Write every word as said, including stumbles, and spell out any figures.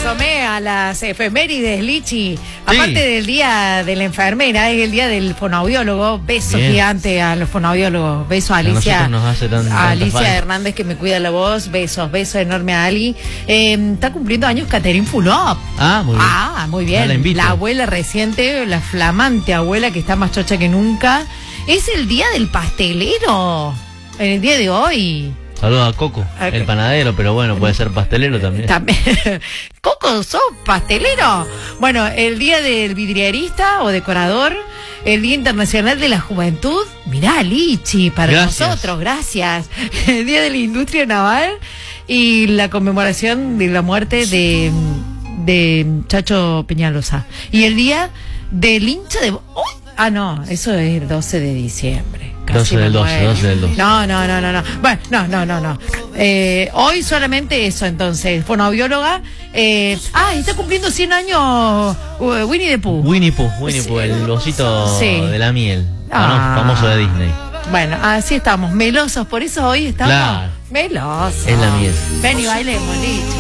asomé a las efemérides, Lichi. Aparte del día de la enfermera, es el día del fonoaudiólogo. Besos Bien. gigantes a los fonoaudiólogos. Besos a Alicia. A nosotros nos hace tan- a tanta Alicia falta. Hernández, que me cuida la voz. Besos, besos enorme a Ali. Eh, está cumpliendo años Catherine Fulop. Ah, muy bien. Ah, muy Ya bien. la invito. La abuela reciente, la flamante abuela que está más chocha que nunca. Es el día del pastelero. En el día de hoy. Saludos a Coco, Ok. el panadero, pero bueno, puede ser pastelero también. También. Coco, ¿sos pastelero? Bueno, el día del vidrierista o decorador, el Día Internacional de la Juventud. Mirá, Lichi, para Gracias. nosotros, gracias. El Día de la Industria Naval y la conmemoración de la muerte de, de Chacho Peñalosa. Y el Día del hincha de... ¡Oh! Ah, no, eso es el doce de diciembre. Casi doce me del doce, muero. doce del doce. No, no, no, no, no. Bueno, no, no, no, no. Eh, hoy solamente eso, entonces. Fonoaudióloga. Eh, ah, está cumpliendo cien años uh, Winnie the Pooh. Winnie Pooh, Winnie Pooh, el osito Sí. de la miel, Ah. ¿no? Famoso de Disney. Bueno, así estamos, melosos. Por eso hoy estamos Claro. melosos. Es la miel. Ven y bailemos, Licha.